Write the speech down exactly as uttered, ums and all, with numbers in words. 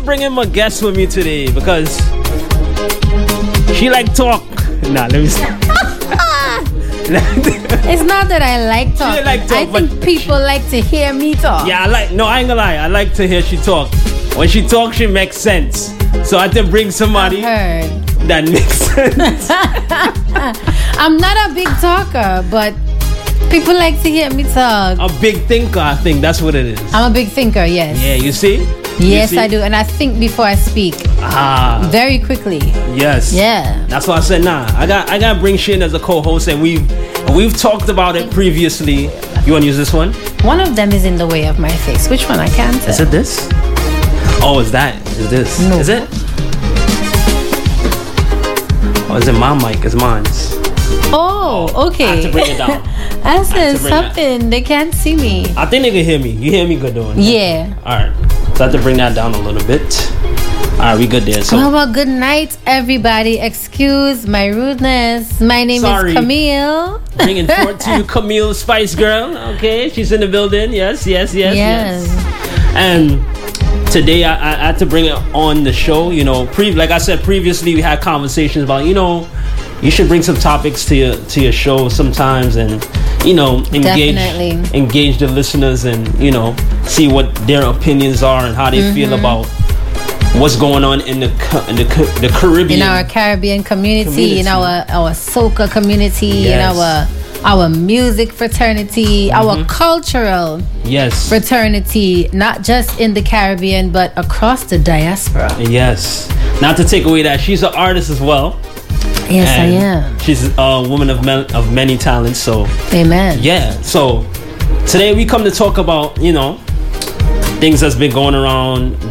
bringing my guest with me today because she like talk. Nah, let me see. It's not that I like talking. Like talk, I think people like to hear me talk. Yeah, I like. No, I ain't gonna lie. I like to hear she talk. When she talks, she makes sense. So I had to bring somebody I've heard. that makes sense. I'm not a big talker, but people like to hear me talk. A big thinker, I think that's what it is. I'm a big thinker, yes. Yeah, you see? Yes, you see? I do. And I think before I speak. Ah. Very quickly. Yes. Yeah. That's why I said, nah, I got I gotta bring Shin as a co-host, and we've we've talked about it previously. You wanna use this one? One of them is in the way of my face. Which one? I can't tell. Is it this? Oh, is that? Is this? No. Is it? Oh, is it my mic? It's mine's. Oh, okay. I have to bring it down. I said to bring something. They can't see me. I think they can hear me. You hear me good doing? Yeah. Alright. So I have to bring that down a little bit. Alright, we good there. So Well, well, good night, everybody. Excuse my rudeness. My name Sorry. is Camille. bringing forth to you Camille Spice Girl. Okay, she's in the building. Yes, yes, yes, yes. Yes. And today I, I had to bring it on the show. You know, pre like I said previously, we had conversations about, you know, you should bring some topics to your to your show sometimes, and you know, engage Definitely. engage the listeners, and you know, see what their opinions are and how they Mm-hmm. feel about what's going on in the Ca- in the, Ca- the Caribbean. In our Caribbean community, Community. in our our soca community, Yes. in our our music fraternity, our Mm-hmm. cultural Yes. fraternity, not just in the Caribbean but across the diaspora. Yes. Not to take away that she's an artist as well. Yes, And I am. She's a woman of ma- of many talents. So Amen. yeah. So today we come to talk about, you know, things that's been going around